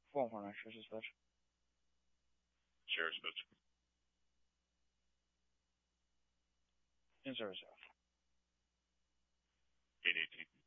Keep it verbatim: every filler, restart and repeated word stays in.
Form one, sure, switch. Sure, switch. In service. eight eighteen.